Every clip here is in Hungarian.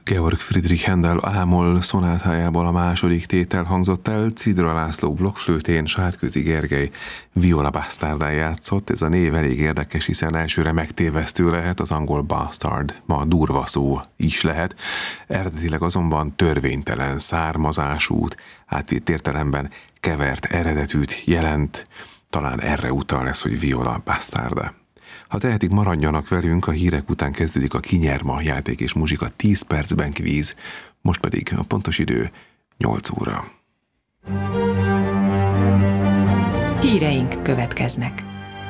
Georg Friedrich Händel A-moll szonátájából a második tétel hangzott el, Cidra László blokkflőtén, Sárközi Gergely viola bastarddán játszott. Ez a név elég érdekes, hiszen elsőre megtévesztő lehet, az angol bastard ma durva szó is lehet. Eredetileg azonban törvénytelen, származásút, átvitt értelemben kevert eredetűt jelent, talán erre utal ez, hogy viola bastarda. Ha tehetik, maradjanak velünk, a hírek után kezdődik a Ki nyer ma játék és muzsika 10 percben kvíz, most pedig a pontos idő 8 óra. Híreink következnek.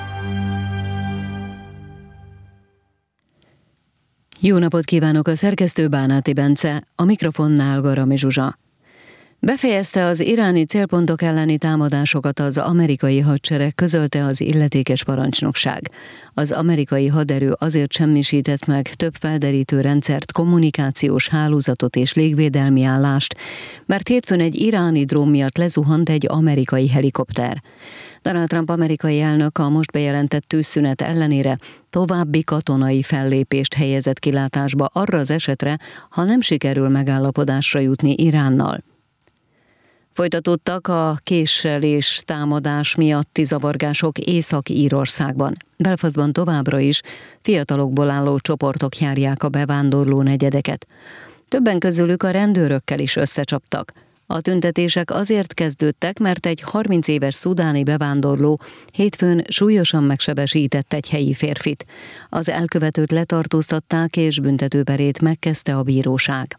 Jó napot kívánok, a szerkesztő Bánáti Bence, a mikrofonnál Garami Zsuzsa. Befejezte az iráni célpontok elleni támadásokat az amerikai hadsereg, közölte az illetékes parancsnokság. Az amerikai haderő azért semmisített meg több felderítő rendszert, kommunikációs hálózatot és légvédelmi állást, mert hétfőn egy iráni drón miatt lezuhant egy amerikai helikopter. Donald Trump amerikai elnök a most bejelentett tűzszünet ellenére további katonai fellépést helyezett kilátásba arra az esetre, ha nem sikerül megállapodásra jutni Iránnal. Folytatódtak a késsel támadás miatti zavargások Észak-Írországban. Belfastban továbbra is fiatalokból álló csoportok járják a bevándorló negyedeket. Többen közülük a rendőrökkel is összecsaptak. A tüntetések azért kezdődtek, mert egy 30 éves szudáni bevándorló hétfőn súlyosan megsebesített egy helyi férfit. Az elkövetőt letartóztatták és büntetőperét megkezdte a bíróság.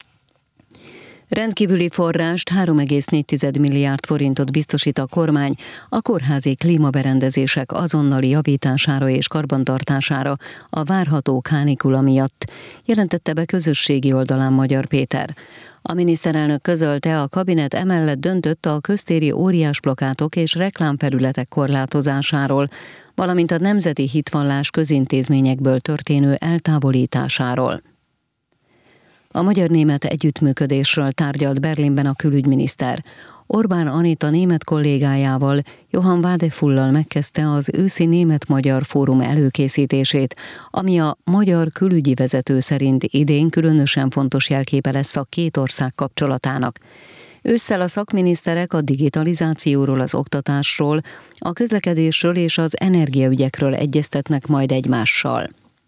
Rendkívüli forrást, 3,4 milliárd forintot biztosít a kormány a kórházi klímaberendezések azonnali javítására és karbantartására a várható kánikula miatt, jelentette be közösségi oldalán Magyar Péter. A miniszterelnök közölte, a kabinet emellett döntött a köztéri óriásplakátok és reklámfelületek korlátozásáról, valamint a nemzeti hitvallás közintézményekből történő eltávolításáról. A magyar-német együttműködésről tárgyalt Berlinben a külügyminiszter. Orbán Anita német kollégájával, Johann Wadefullal megkezdte az őszi német-magyar fórum előkészítését, ami a magyar külügyi vezető szerint idén különösen fontos jelképe lesz a két ország kapcsolatának. Ősszel a szakminiszterek a digitalizációról, az oktatásról, a közlekedésről és az energiaügyekről egyeztetnek majd egymással.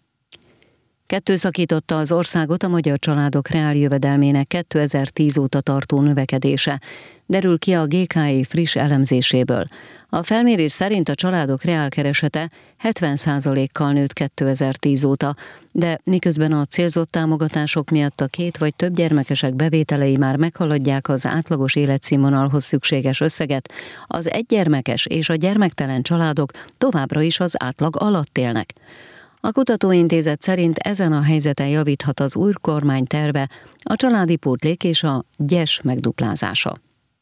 Szakította az országot a magyar családok reáljövedelmének 2010 óta tartó növekedése, derül ki a GKI friss elemzéséből. A felmérés szerint a családok reálkeresete 70%-kal nőtt 2010 óta, de miközben a célzott támogatások miatt a 2 vagy több gyermekesek bevételei már meghaladják az átlagos életszínvonalhoz szükséges összeget, az egygyermekes és a gyermektelen családok továbbra is az átlag alatt élnek. A kutatóintézet szerint ezen a helyzeten javíthat az új kormány terve, a családi pótlék és a gyes megduplázása.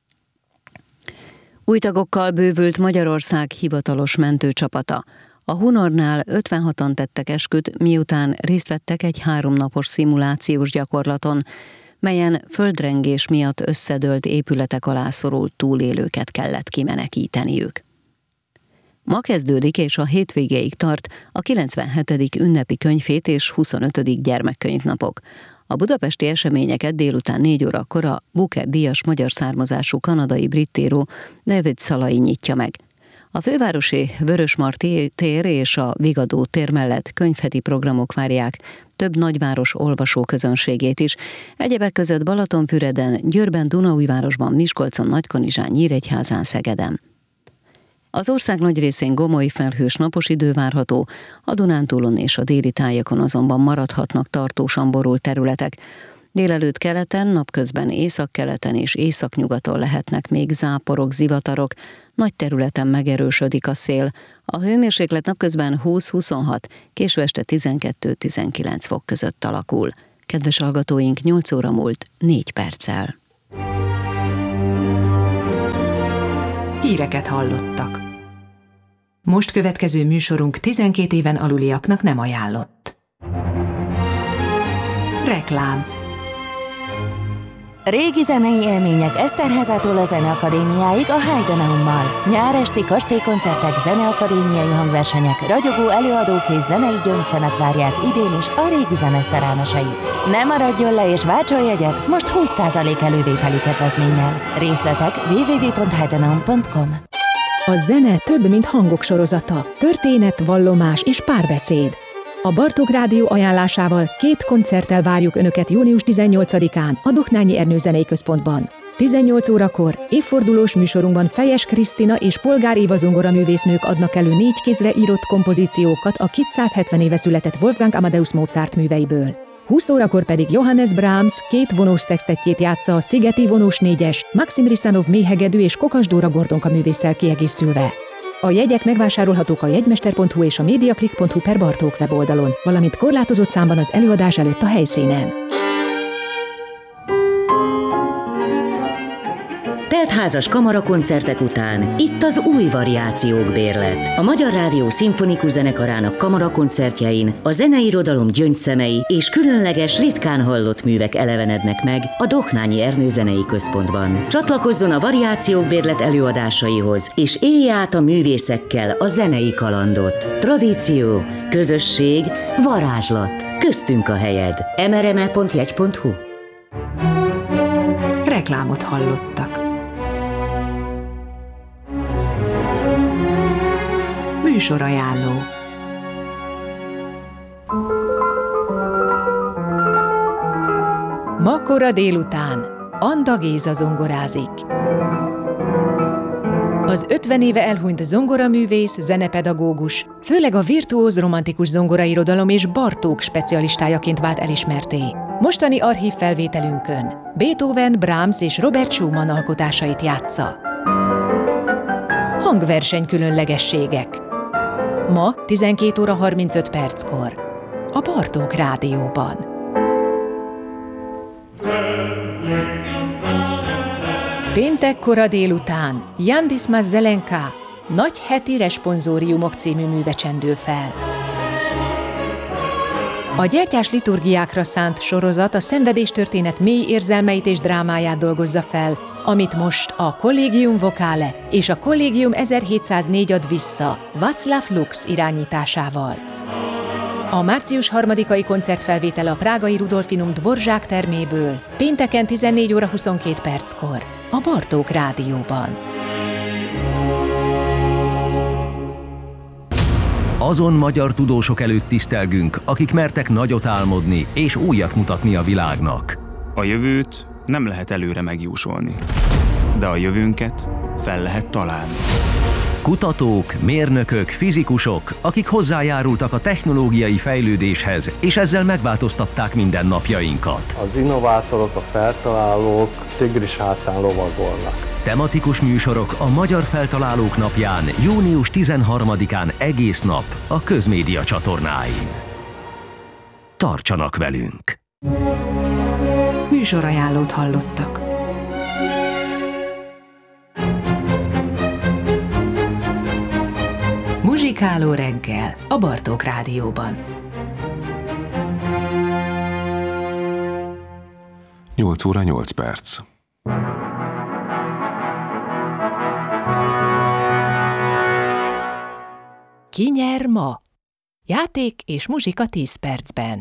Új tagokkal bővült Magyarország hivatalos mentőcsapata. A Hunornál 56-an tettek esküt, miután részt vettek egy 3 napos szimulációs gyakorlaton, melyen földrengés miatt összedőlt épületek alá szorult túlélőket kellett kimenekíteniük. Ma kezdődik és a hétvégéig tart a 97. ünnepi könyvhét és 25. gyermekkönyvnapok. A budapesti eseményeket délután 4 órakor a Booker-díjas magyar származású kanadai britíró David Szalai nyitja meg. A fővárosi Vörösmarty tér és a Vigadó tér mellett könyvheti programok várják több nagyváros olvasóközönségét is, egyebek között Balatonfüreden, Győrben, Dunaújvárosban, Miskolcon, Nagykanizsán, Nyíregyházán, Szegeden. Az ország nagy részén gomoly felhős napos idő várható, a Dunántúlon és a déli tájakon azonban maradhatnak tartósan borult területek. Délelőtt keleten, napközben északkeleten és északnyugaton lehetnek még záporok, zivatarok, nagy területen megerősödik a szél. A hőmérséklet napközben 20-26, késő este 12-19 fok között alakul. Kedves hallgatóink, 8 óra múlt 4 perccel. Híreket hallottak. Most következő műsorunk 12 éven aluliaknak nem ajánlott. Reklám. Régi zenei élmények Eszterházától a Zeneakadémiáig a Heidenaummal. Nyár esti kastélykoncertek, zeneakadémiai hangversenyek, ragyogó előadók és zenei gyöngyszemek várják idén is a régi zene szerelmeseit. Ne maradjon le és váltson jegyet most 20% elővételi kedvezménnyel. Részletek www.heidenaum.com. A zene több, mint hangok sorozata, történet, vallomás és párbeszéd. A Bartók Rádió ajánlásával 2 koncerttel várjuk Önöket június 18-án a Dohnányi Ernő Zenei Központban. 18 órakor évfordulós műsorunkban Fejes Krisztina és Polgár Éva zongoraművésznők adnak elő 4 kézre írott kompozíciókat a 270 éve született Wolfgang Amadeus Mozart műveiből. 20 órakor pedig Johannes Brahms 2 vonós szextettjét játsza a Szigeti vonós 4-es, Maxim Risanov méhegedű és Kokas Dóra Gordonka művésszel kiegészülve. A jegyek megvásárolhatók a jegymester.hu és a mediaclick.hu per Bartók weboldalon, valamint korlátozott számban az előadás előtt a helyszínen. Teltházas kamarakoncertek után itt az új variációk bérlet. A Magyar Rádió Szimfonikus Zenekarának kamarakoncertjein a zeneirodalom gyöngyszemei és különleges, ritkán hallott művek elevenednek meg a Dohnányi Ernő Zenei Központban. Csatlakozzon a variációk bérlet előadásaihoz, és élje át a művészekkel a zenei kalandot. Tradíció, közösség, varázslat. Köztünk a helyed. mrme.jegy.hu. Reklámot hallottak. Műsorajánló. Ma kora délután Anda Géza zongorázik. Az 50 éve elhunyt zongoraművész, zenepedagógus, főleg a virtuóz romantikus zongorairodalom és Bartók specialistájaként vált elismertté. Mostani archív felvételünkön Beethoven, Brahms és Robert Schumann alkotásait játsza. Hangverseny különlegességek. Ma 12 óra 35 perckor a Bartók Rádióban. Péntek kora délután Jan Dismas Zelenka Nagy heti responsóriumok című műve csendül fel. A gyertyás liturgiákra szánt sorozat a szenvedéstörténet mély érzelmeit és drámáját dolgozza fel, amit most a Collegium Vocale és a Collegium 1704 ad vissza Václav Lux irányításával. A március 3-ai koncertfelvétel a prágai Rudolfinum Dvorzsák terméből pénteken 14 óra 22 perckor a Bartók Rádióban. Azon magyar tudósok előtt tisztelgünk, akik mertek nagyot álmodni és újat mutatni a világnak. A jövőt nem lehet előre megjósolni, de a jövőnket fel lehet találni. Kutatók, mérnökök, fizikusok, akik hozzájárultak a technológiai fejlődéshez, és ezzel megváltoztatták mindennapjainkat. Az innovátorok, a feltalálók tigris hátán lovagolnak. Tematikus műsorok a Magyar Feltalálók Napján, június 13-án egész nap a Közmédia csatornáin. Tartsanak velünk! Műsorajánlót hallottak. Muzsikáló reggel a Bartók Rádióban. 8 óra 8 perc. Ki nyer ma? Játék és muzsika 10 percben.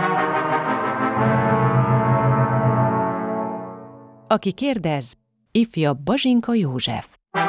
Aki kérdez, ifjabb Bazsinka József.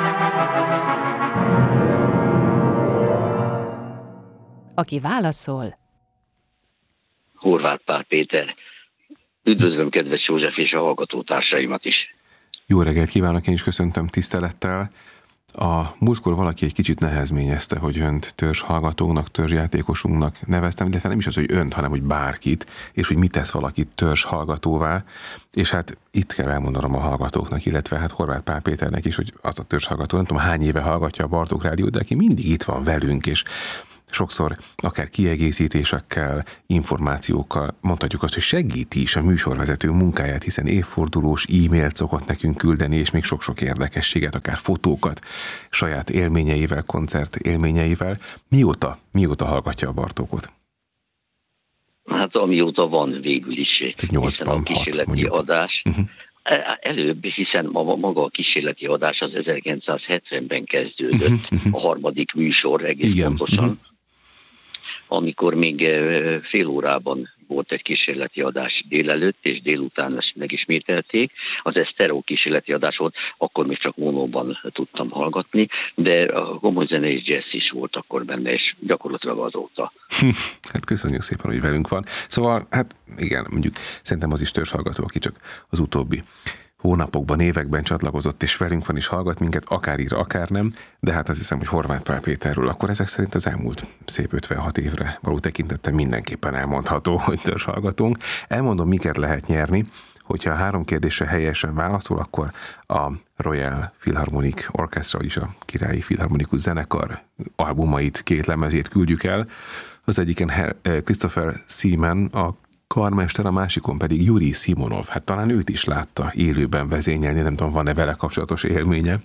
Aki válaszol, Horváth Pál Péter. Üdvözlöm kedves József és a hallgatótársaimat is. Jó reggelt kívánok, én is köszöntöm tisztelettel. A múltkor valaki egy kicsit nehezményezte, hogy önt törzshallgatónak, törzsjátékosunknak neveztem, illetve nem is az, hogy önt, hanem hogy bárkit, és hogy mit tesz valakit törzshallgatóvá, és hát itt kell elmondanom a hallgatóknak, illetve hát Horváth Pál Péternek is, hogy az a törzshallgató, nem tudom hány éve hallgatja a Bartók Rádiót, de aki mindig itt van velünk, és sokszor akár kiegészítésekkel, információkkal mondhatjuk azt, hogy segíti is a műsorvezető munkáját, hiszen évfordulós e-mailt szokott nekünk küldeni, és még sok-sok érdekességet, akár fotókat, saját élményeivel, koncert élményeivel. Mióta hallgatja a Bartókot? Hát amióta van végül is, hiszen a kísérleti adás, Előbb, hiszen maga a kísérleti adás az 1970-ben kezdődött, a harmadik műsor egész pontosan, amikor még fél órában volt egy kísérleti adás délelőtt, és délután ezt megismételték. Az sztereó kísérleti adás volt, akkor még csak monóban tudtam hallgatni, de a komoly zene és jazz is volt akkor benne, és gyakorlatilag azóta. Hát köszönjük szépen, hogy velünk van. Szóval, hát igen, mondjuk szerintem az is törzshallgató, aki csak az utóbbi hónapokban, években csatlakozott, és velünk van is hallgat minket, akár ír, akár nem, de hát azt hiszem, hogy Horváth Pál Péterről akkor ezek szerint az elmúlt szép 56 évre való tekintettel mindenképpen elmondható, hogy törzshallgatónk. Elmondom, miket lehet nyerni. Hogyha a 3 kérdésre helyesen válaszol, akkor a Royal Philharmonic Orchestra is a Királyi Filharmonikus Zenekar albumait, 2 lemezét küldjük el. Az egyiken Christopher Seaman, a karmester, a másikon pedig Yuri Simonov. Hát talán őt is látta élőben vezényelni, nem tudom, van-e vele kapcsolatos élménye?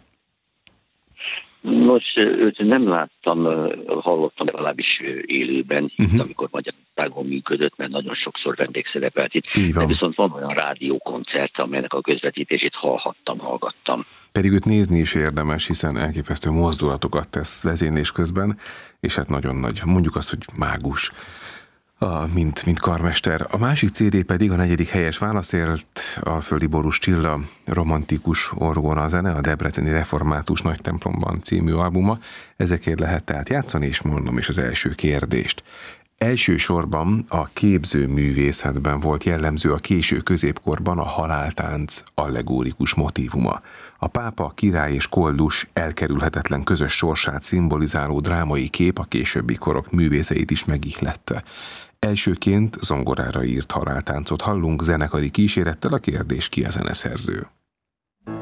Nos, őt nem láttam, hallottam legalábbis élőben, amikor Magyarországon működött, mert nagyon sokszor vendégszerepelt itt. De viszont van olyan rádiókoncert, amelynek a közvetítését hallgattam. Pedig őt nézni is érdemes, hiszen elképesztő mozdulatokat tesz vezénylés közben, és hát nagyon nagy, mondjuk azt, hogy mágus. Mint karmester. A másik CD pedig a 4. helyes válaszért Alföldi Borús Csilla romantikus orgona zene, a Debreceni Református Nagytemplomban című albuma. Ezekért lehet tehát játszani, és mondom is az első kérdést. Elsősorban a képzőművészetben volt jellemző a késő középkorban a haláltánc allegórikus motívuma. A pápa, király és koldus elkerülhetetlen közös sorsát szimbolizáló drámai kép a későbbi korok művészeit is megihlette. Elsőként zongorára írt haláltáncot hallunk zenekari kísérettel, a kérdés: ki a zeneszerző?